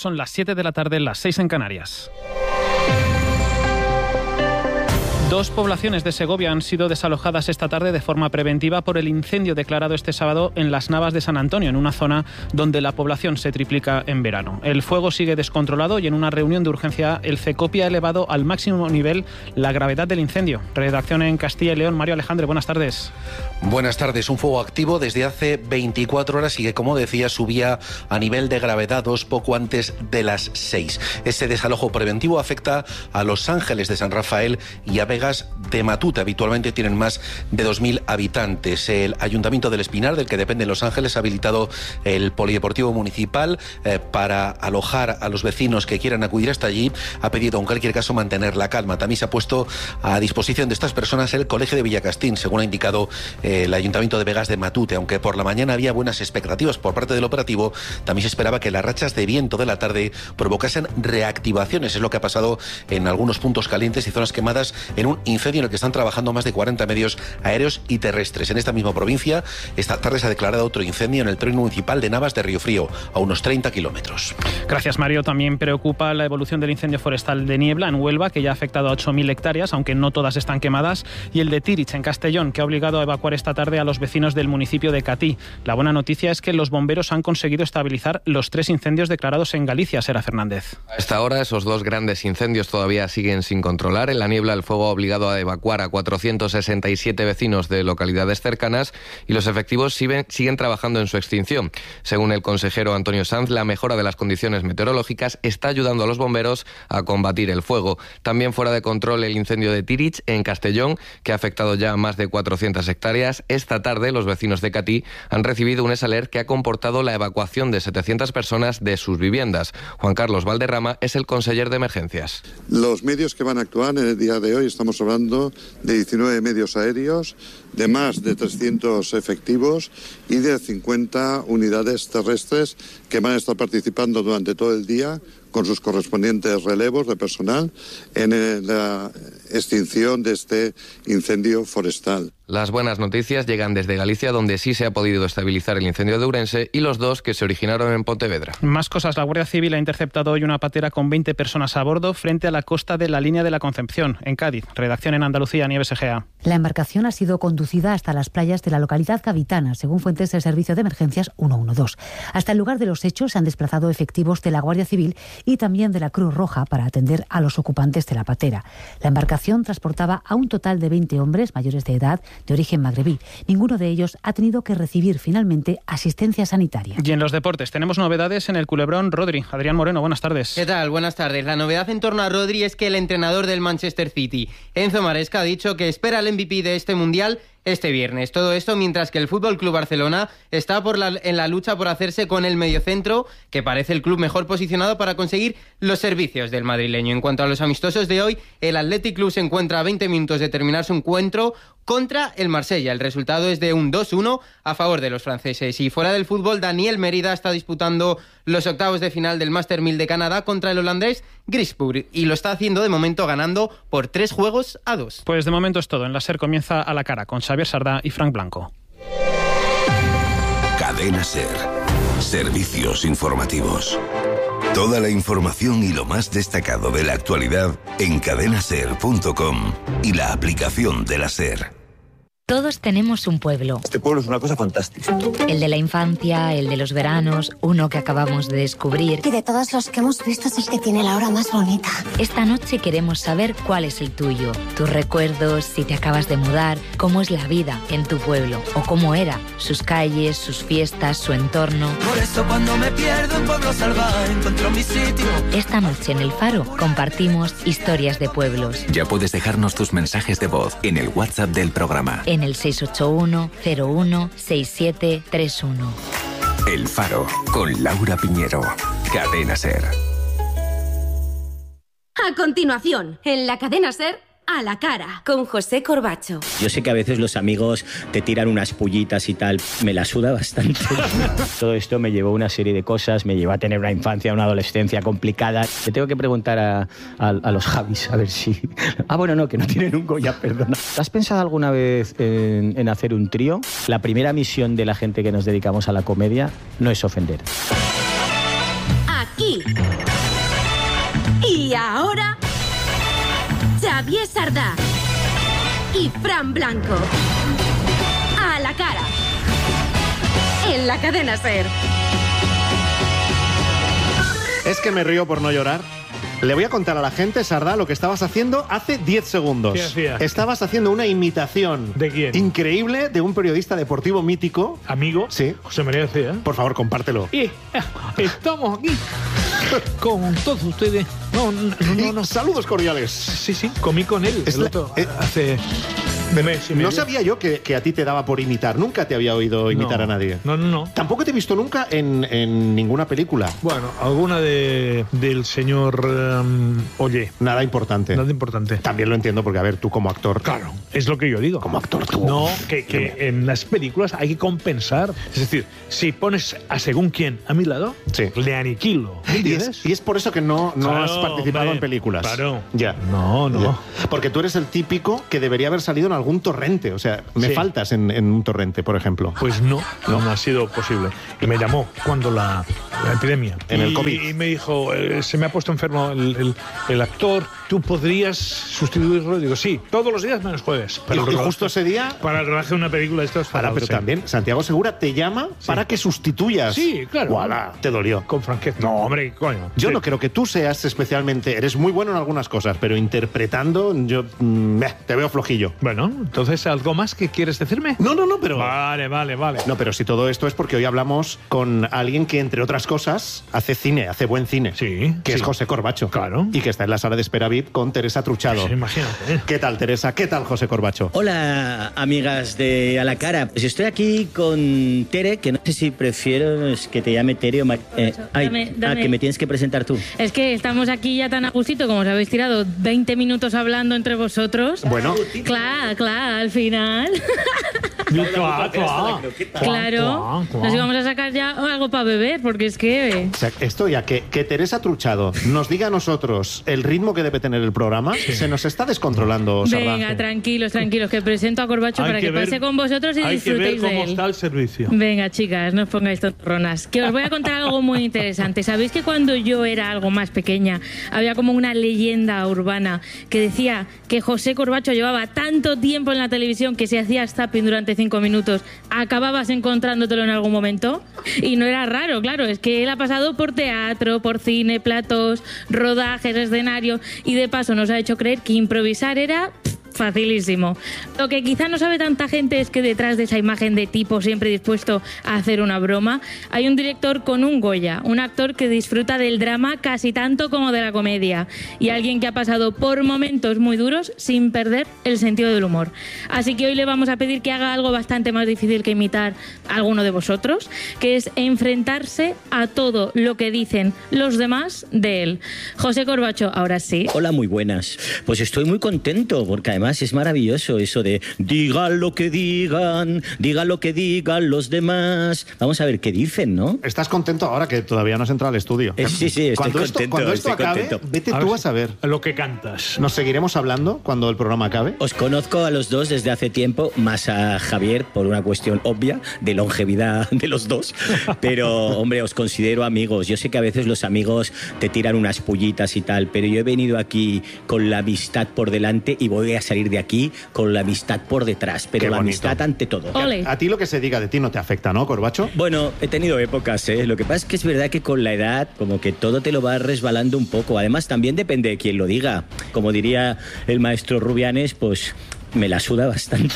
Son las 7 de la tarde, las 6 en Canarias. 2 poblaciones de Segovia han sido desalojadas esta tarde de forma preventiva por el incendio declarado este sábado en las Navas de San Antonio, en una zona donde la población se triplica en verano. El fuego sigue descontrolado y en una reunión de urgencia el CECOPI ha elevado al máximo nivel la gravedad del incendio. Redacción en Castilla y León, Mario Alejandre, buenas tardes. Buenas tardes. Un fuego activo desde hace 24 horas y que, como decía, subía a nivel de gravedad 2 poco antes de las 6. Ese desalojo preventivo afecta a Los Ángeles de San Rafael y a Vegas de Matute. Habitualmente tienen más de 2.000 habitantes. El Ayuntamiento del Espinar, del que depende Los Ángeles, ha habilitado el Polideportivo Municipal para alojar a los vecinos que quieran acudir hasta allí. Ha pedido, en cualquier caso, mantener la calma. También se ha puesto a disposición de estas personas el Colegio de Villacastín, según ha indicado el Ayuntamiento de Vegas de Matute. Aunque por la mañana había buenas expectativas por parte del operativo, también se esperaba que las rachas de viento de la tarde provocasen reactivaciones. Es lo que ha pasado en algunos puntos calientes y zonas quemadas en un incendio en el que están trabajando más de 40 medios aéreos y terrestres. En esta misma provincia, esta tarde se ha declarado otro incendio en el término municipal de Navas de Riofrío, a unos 30 kilómetros. Gracias, Mario. También preocupa la evolución del incendio forestal de Niebla, en Huelva, que ya ha afectado a 8.000 hectáreas, aunque no todas están quemadas, y el de Tirich, en Castellón, que ha obligado a evacuar esta tarde a los vecinos del municipio de Catí. La buena noticia es que los bomberos han conseguido estabilizar los 3 incendios declarados en Galicia, Sera Fernández. A esta hora, esos 2 grandes incendios todavía siguen sin controlar. En la Niebla, el fuego ha obligado a evacuar a 467 vecinos de localidades cercanas y los efectivos siguen trabajando en su extinción. Según el consejero Antonio Sanz, la mejora de las condiciones meteorológicas está ayudando a los bomberos a combatir el fuego. También fuera de control el incendio de Tirich, en Castellón, que ha afectado ya a más de 400 hectáreas. Esta tarde, los vecinos de Catí han recibido un ESALER que ha comportado la evacuación de 700 personas de sus viviendas. Juan Carlos Valderrama es el conseller de emergencias. Los medios que van a actuar en el día de hoy, estamos hablando de 19 medios aéreos, de más de 300 efectivos y de 50 unidades terrestres que van a estar participando durante todo el día con sus correspondientes relevos de personal en la extinción de este incendio forestal. Las buenas noticias llegan desde Galicia, donde sí se ha podido estabilizar el incendio de Ourense, y los 2 que se originaron en Pontevedra. Más cosas. La Guardia Civil ha interceptado hoy una patera con 20 personas a bordo frente a la costa de la Línea de la Concepción, en Cádiz. Redacción en Andalucía, Nieves Egea. La embarcación ha sido conducida hasta las playas de la localidad gaditana, según fuentes del Servicio de Emergencias 112. Hasta el lugar de los hechos se han desplazado efectivos de la Guardia Civil y también de la Cruz Roja para atender a los ocupantes de la patera. La embarcación transportaba a un total de 20 hombres mayores de edad de origen magrebí. Ninguno de ellos ha tenido que recibir finalmente asistencia sanitaria. Y en los deportes tenemos novedades en el culebrón Rodri. Adrián Moreno, buenas tardes. ¿Qué tal? Buenas tardes. La novedad en torno a Rodri es que el entrenador del Manchester City, Enzo Maresca, ha dicho que espera el MVP de este Mundial este viernes. Todo esto mientras que el Fútbol Club Barcelona está en la lucha por hacerse con el mediocentro, que parece el club mejor posicionado para conseguir los servicios del madrileño. En cuanto a los amistosos de hoy, el Athletic Club se encuentra a 20 minutos de terminar su encuentro contra el Marsella. El resultado es de un 2-1 a favor de los franceses. Y fuera del fútbol, Daniel Mérida está disputando los octavos de final del Master 1000 de Canadá contra el holandés Grisburg, y lo está haciendo de momento ganando por 3-2. Pues de momento es todo. En la SER comienza A la Cara con Xavier Sardá y Frank Blanco. Cadena SER. Servicios informativos. Toda la información y lo más destacado de la actualidad en cadenaser.com y la aplicación de la SER. Todos tenemos un pueblo. Este pueblo es una cosa fantástica. El de la infancia, el de los veranos, uno que acabamos de descubrir. Y de todos los que hemos visto es el que tiene la hora más bonita. Esta noche queremos saber cuál es el tuyo. Tus recuerdos, si te acabas de mudar, cómo es la vida en tu pueblo o cómo era, sus calles, sus fiestas, su entorno. Por eso cuando me pierdo en Pueblo Salvaje encuentro mi sitio. Esta noche en El Faro compartimos historias de pueblos. Ya puedes dejarnos tus mensajes de voz en el WhatsApp del programa. En el 681-01-6731. El Faro, con Laura Piñero. Cadena SER. A continuación, en la Cadena SER, A la Cara, con José Corbacho. Yo sé que a veces los amigos te tiran unas pullitas y tal, me la suda bastante. Todo esto me llevó a una serie de cosas, me llevó a tener una infancia, una adolescencia complicada. Le tengo que preguntar a los Javis, a ver si... bueno, no, que no tienen un Goya, perdona. ¿Has pensado alguna vez en hacer un trío? La primera misión de la gente que nos dedicamos a la comedia no es ofender. A aquí. Y ahora, Xavier Sardá y Fran Blanco. A la cara. En la cadena SER. Es que me río por no llorar. Le voy a contar a la gente, Sardá, lo que estabas haciendo hace 10 segundos. ¿Qué hacía? Estabas haciendo una imitación. ¿De quién? Increíble de un periodista deportivo mítico. ¿Amigo? Sí. José María García. Por favor, compártelo. Y estamos aquí con todos ustedes. No. Saludos cordiales. Sí, comí con él. Hace... No sabía yo que a ti te daba por imitar. Nunca te había oído imitar a nadie. No. Tampoco te he visto nunca en ninguna película. Bueno, alguna del señor Ollé. Nada importante. También lo entiendo porque, a ver, tú como actor... Claro, es lo que yo digo. Como actor tú... No, que en las películas hay que compensar. Es decir, si pones a según quién a mi lado, le aniquilo. Y es por eso que no has participado en películas. Claro. Ya. No. Ya. Porque tú eres el típico que debería haber salido en algún torrente. O sea, me faltas en un torrente, por ejemplo. Pues no ha sido posible. Y me llamó cuando la epidemia. En el COVID. Y me dijo, se me ha puesto enfermo el actor, ¿tú podrías sustituirlo? Digo, sí, todos los días menos jueves. Y justo ese día... Para el rodaje de una película de estos. Pero también Santiago Segura te llama para que sustituyas. Sí, claro. ¡Voilà! Te dolió. Con franqueza. No, hombre, coño. Yo no creo que tú seas especialmente... Eres muy bueno en algunas cosas, pero interpretando yo te veo flojillo. Bueno, entonces, ¿algo más que quieres decirme? No, pero... Vale. No, pero si todo esto es porque hoy hablamos con alguien que, entre otras cosas, hace cine, hace buen cine. Sí. Que es José Corbacho. Claro. Y que está en la sala de espera VIP con Teresa Truchado. Sí, imagínate. ¿Qué tal, Teresa? ¿Qué tal, José Corbacho? Hola, amigas de A la Cara. Pues estoy aquí con Tere, que no sé si prefiero que te llame Tere o... Dame. que me tienes que presentar tú. Es que estamos aquí ya tan a gustito como os habéis tirado 20 minutos hablando entre vosotros. Bueno. Claro, al final. Claro. Nos íbamos a sacar ya algo para beber, porque es que... O sea, esto ya, que Teresa Truchado nos diga a nosotros el ritmo que debe tener el programa, se nos está descontrolando, Sardá. Venga, tranquilos, que presento a Corbacho para que pase con vosotros y disfrutéis de él. Hay que ver cómo está el servicio. Venga, chicas, no os pongáis tontorronas. Que os voy a contar algo muy interesante. ¿Sabéis que cuando yo era algo más pequeña había como una leyenda urbana que decía que José Corbacho llevaba tanto tiempo en la televisión que si hacías zapping durante 5 minutos acababas encontrándotelo en algún momento? Y no era raro, claro, es que él ha pasado por teatro, por cine, platos, rodajes, escenario, y de paso nos ha hecho creer que improvisar era... facilísimo. Lo que quizá no sabe tanta gente es que detrás de esa imagen de tipo siempre dispuesto a hacer una broma, hay un director con un Goya, un actor que disfruta del drama casi tanto como de la comedia, y alguien que ha pasado por momentos muy duros sin perder el sentido del humor. Así que hoy le vamos a pedir que haga algo bastante más difícil que imitar a alguno de vosotros, que es enfrentarse a todo lo que dicen los demás de él. José Corbacho, ahora sí. Hola, muy buenas. Pues estoy muy contento, porque además es maravilloso eso de digan lo que digan los demás. Vamos a ver qué dicen, ¿no? Estás contento ahora que todavía no has entrado al estudio. Sí, estoy contento. Cuando esto acabe, vete tú a saber. Lo que cantas. ¿Nos seguiremos hablando cuando el programa acabe? Os conozco a los dos desde hace tiempo, más a Javier por una cuestión obvia de longevidad de los dos. Pero, hombre, os considero amigos. Yo sé que a veces los amigos te tiran unas pullitas y tal, pero yo he venido aquí con la amistad por delante y voy a salir de aquí con la amistad por detrás, pero la amistad ante todo. A ti lo que se diga de ti no te afecta, ¿no, Corbacho? Bueno, he tenido épocas, ¿eh? Lo que pasa es que es verdad que con la edad como que todo te lo va resbalando un poco. Además, también depende de quién lo diga. Como diría el maestro Rubianes, pues... me la suda bastante.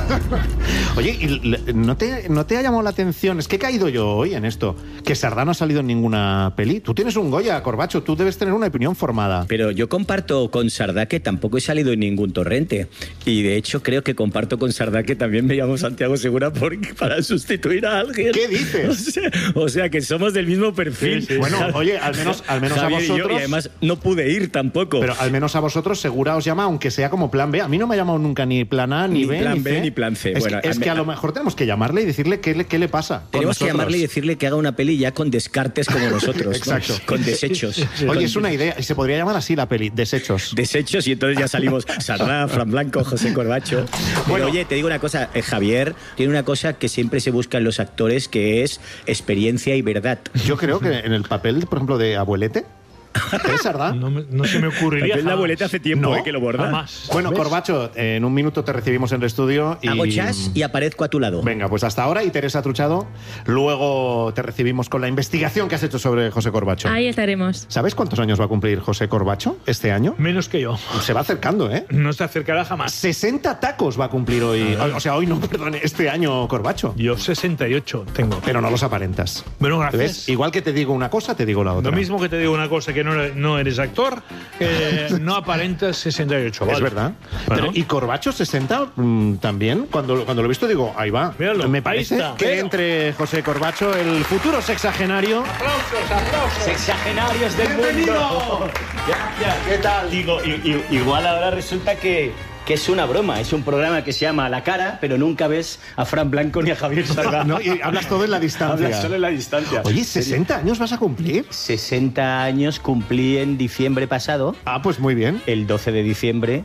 Oye, ¿y no te ha llamado la atención? Es que he caído yo hoy en esto, que Sardá no ha salido en ninguna peli. Tú tienes un Goya, Corbacho, tú debes tener una opinión formada. Pero yo comparto con Sardá que tampoco he salido en ningún torrente. Y de hecho creo que comparto con Sardá que también me llamo Santiago Segura para sustituir a alguien. ¿Qué dices? O sea que somos del mismo perfil. Sí. Bueno, oye, al menos Javier a vosotros... y además no pude ir tampoco. Pero al menos a vosotros Segura os llama, aunque sea como plan B. A mí no me ha llamado nunca nunca ni plan A, ni B, plan B, ni plan C. Es que a lo mejor tenemos que llamarle y decirle qué le pasa. Tenemos que llamarle y decirle que haga una peli ya con descartes como nosotros. Exacto. Con desechos. Oye, es una idea. Y se podría llamar así la peli, Desechos. Desechos, y entonces ya salimos Sardá, Fran Blanco, José Corbacho. Bueno, oye, te digo una cosa, Javier tiene una cosa que siempre se busca en los actores, que es experiencia y verdad. Yo creo que en el papel, por ejemplo, de Abuelete, ¿es Sardá? No se me ocurriría. La abuelita hace tiempo que lo borda. Jamás. Bueno, Corbacho, en un minuto te recibimos en el estudio. Hago chas y aparezco a tu lado. Venga, pues hasta ahora, y Teresa Truchado, luego te recibimos con la investigación que has hecho sobre José Corbacho. Ahí estaremos. ¿Sabes cuántos años va a cumplir José Corbacho este año? Menos que yo. Se va acercando, ¿eh? No se acercará jamás. 60 tacos va a cumplir hoy. O sea, hoy no, perdón, este año Corbacho. Yo 68 tengo. Pero no los aparentas. Bueno, gracias. ¿Ves? Igual que te digo una cosa, te digo la otra. Lo mismo que te digo una cosa, que no eres actor, no aparentas 68. Vale. Es verdad. Bueno. Pero, y Corbacho 60 también. Cuando lo he visto digo, ahí va. Míralo, me parece que entre José Corbacho, el futuro sexagenario. ¡Aplausos! Sexagenarios del mundo. Gracias. ¿Qué tal? Digo, igual ahora resulta que es una broma, es un programa que se llama A la Cara, pero nunca ves a Fran Blanco ni a Javier Sardá. No, y hablas todo en la distancia. Hablas solo en la distancia. Oye, ¿60 años vas a cumplir? 60 años cumplí en diciembre pasado. Ah, pues muy bien. El 12 de diciembre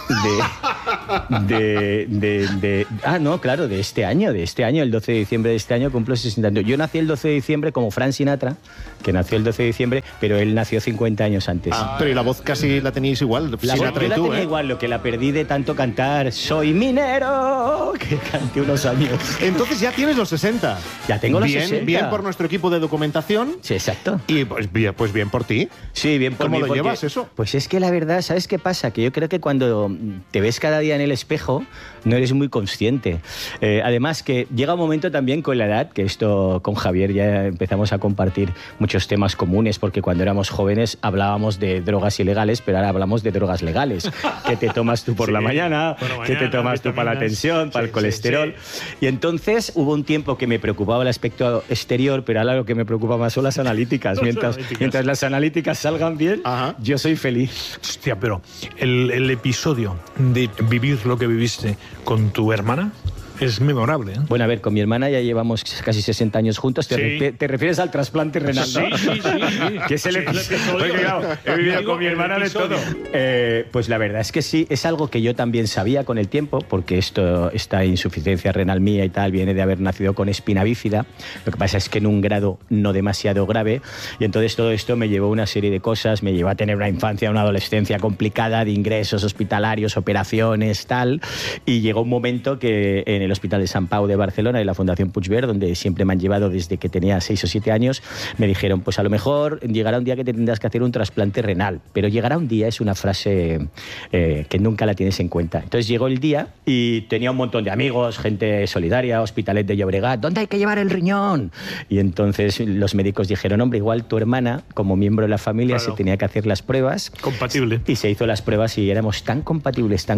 de este año, el 12 de diciembre de este año cumplo 60 años. Yo nací el 12 de diciembre como Frank Sinatra, que nació el 12 de diciembre, pero él nació 50 años antes. Ah, pero y la voz casi la teníais igual, Sinatra y tú, yo la tenía igual, lo que la perdí de tanto cantar Soy minero, que canté unos años. Entonces ya tienes los 60. Ya tengo los 60. Bien por nuestro equipo de documentación. Sí, exacto. Y pues bien por ti. Sí, bien por mí. ¿Cómo lo llevas eso? Pues es que la verdad, ¿sabes qué pasa? Que yo creo que cuando te ves cada día en el espejo, no eres muy consciente. Además que llega un momento también con la edad, que esto con Javier ya empezamos a compartir muchos temas comunes, porque cuando éramos jóvenes hablábamos de drogas ilegales, pero ahora hablamos de drogas legales. ¿Qué te tomas tú por la mañana? ¿Qué te tomas tú para la tensión, para el colesterol? Y entonces hubo un tiempo que me preocupaba el aspecto exterior, pero ahora lo que me preocupa más son las analíticas. Mientras las analíticas salgan bien, yo soy feliz. Hostia, pero el episodio de vivir lo que viviste con tu hermana es memorable, ¿eh? Bueno, a ver, con mi hermana ya llevamos casi 60 años juntos. ¿Te refieres al trasplante renal, no? Sí. Que es el episodio. Porque, claro, he vivido con mi hermana de todo. Pues la verdad es que sí, es algo que yo también sabía con el tiempo, porque esta insuficiencia renal mía y tal viene de haber nacido con espina bífida. Lo que pasa es que en un grado no demasiado grave, y entonces todo esto me llevó a una serie de cosas, me llevó a tener una infancia, una adolescencia complicada de ingresos hospitalarios, operaciones, tal, y llegó un momento que en el Hospital de Sant Pau de Barcelona y la Fundación Puigverd, donde siempre me han llevado desde que tenía 6 o 7 años, me dijeron, pues a lo mejor llegará un día que te tendrás que hacer un trasplante renal, pero llegará un día es una frase que nunca la tienes en cuenta. Entonces llegó el día y tenía un montón de amigos, gente solidaria, Hospitalet de Llobregat, ¿dónde hay que llevar el riñón? Y entonces los médicos dijeron, hombre, igual tu hermana, como miembro de la familia, se tenía que hacer las pruebas. Compatible. Y se hizo las pruebas y éramos tan compatibles,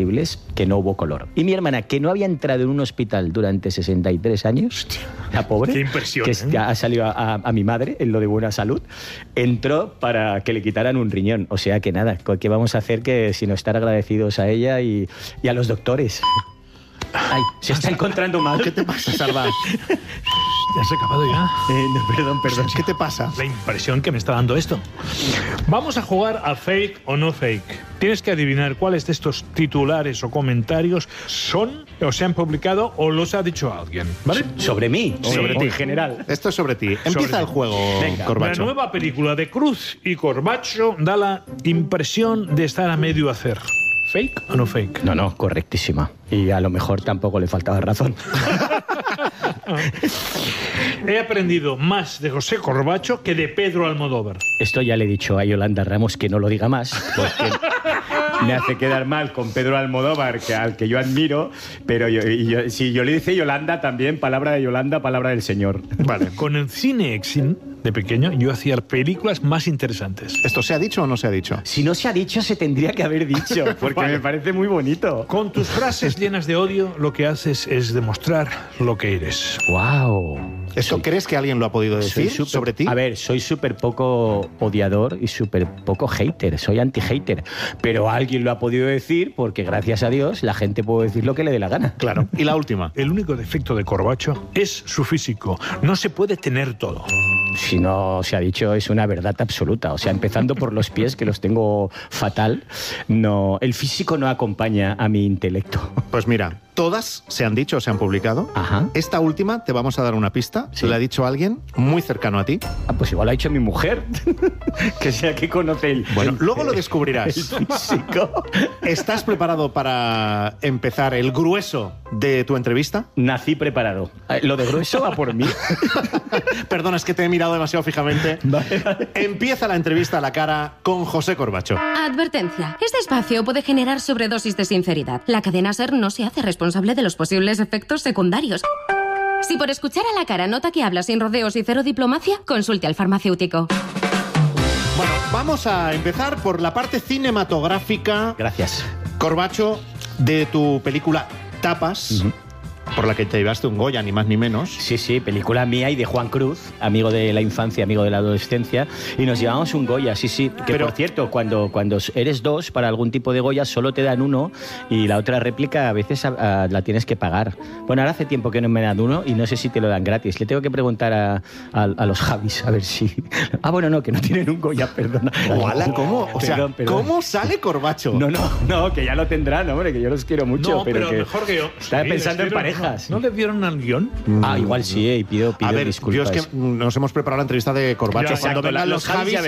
que no hubo color. Y mi hermana, que no había entrado en un hospital durante 63 años, la pobre, qué impresión, que ha salido a mi madre en lo de buena salud, entró para que le quitaran un riñón. O sea que nada, ¿qué vamos a hacer que sino estar agradecidos a ella y a los doctores? Ay, se está encontrando mal. ¿Qué te pasa, Sardá? ¿Ya has acabado ya? No, perdón. ¿Qué te pasa? La impresión que me está dando esto. Vamos a jugar a fake o no fake. Tienes que adivinar cuáles de estos titulares o comentarios son o se han publicado o los ha dicho alguien, ¿vale? ¿Sobre mí? Sí. ¿Sobre ti en general? Esto es sobre ti. Empieza el juego, Venga. Corbacho. La nueva película de Cruz y Corbacho da la impresión de estar a medio hacer. ¿Fake o no fake? No, correctísima. Y a lo mejor tampoco le faltaba razón. He aprendido más de José Corbacho que de Pedro Almodóvar. Esto ya le he dicho a Yolanda Ramos que no lo diga más, porque me hace quedar mal con Pedro Almodóvar, al que yo admiro, pero si yo le dice Yolanda también, palabra de Yolanda, palabra del señor. Vale, con el cine Exin, de pequeño, yo hacía películas más interesantes. ¿Esto se ha dicho o no se ha dicho? Si no se ha dicho, se tendría que haber dicho, porque me parece muy bonito. Con tus frases llenas de odio, lo que haces es demostrar lo que eres. ¡Wow! ¿Esto crees que alguien lo ha podido decir sobre ti? A ver, soy súper poco odiador y súper poco hater, soy anti-hater, pero alguien lo ha podido decir porque gracias a Dios la gente puede decir lo que le dé la gana. Claro. Y la última. El único defecto de Corbacho es su físico. No se puede tener todo. Si no se ha dicho, es una verdad absoluta. O sea, empezando por los pies, que los tengo fatal, no, el físico no acompaña a mi intelecto. Pues mira, todas se han dicho o se han publicado. Ajá. Esta última te vamos a dar una pista. Sí. Se la ha dicho alguien muy cercano a ti. Pues igual lo ha dicho mi mujer, que sea que conoce el... Bueno, luego lo descubrirás. El físico. ¿Estás preparado para empezar el grueso de tu entrevista? Nací preparado. Lo de grueso va por mí. Perdona, es que te he mirado demasiado fijamente. Vale. Empieza la entrevista a la cara con José Corbacho. Advertencia. Este espacio puede generar sobredosis de sinceridad. La cadena SER no se hace responsable de los posibles efectos secundarios. Si por escuchar a la cara nota que habla sin rodeos y cero diplomacia, consulte al farmacéutico. Bueno, vamos a empezar por la parte cinematográfica. Gracias. Corbacho, de tu película Tapas, por la que te llevaste un Goya, ni más ni menos. Sí, sí, película mía y de Juan Cruz, amigo de la infancia, amigo de la adolescencia, y nos llevamos un Goya, sí, sí. Que por cierto, cuando eres dos para algún tipo de Goya, solo te dan uno y la otra réplica a veces la tienes que pagar. Bueno, ahora hace tiempo que no me dan uno y no sé si te lo dan gratis. Le tengo que preguntar a los Javis a ver si... Ah, bueno, no, que no tienen un Goya, perdona. Ojalá, ¿cómo? O sea, perdón. ¿cómo sale Corbacho? No, que ya lo tendrán, hombre, que yo los quiero mucho. No, pero que mejor que yo. Estaba pensando en parejas. ¿No le dieron al guión? Ah, igual sí, y pido a ver, disculpas. yo es que nos hemos preparado la entrevista de Corbacho. Ya, cuando vengan los Javis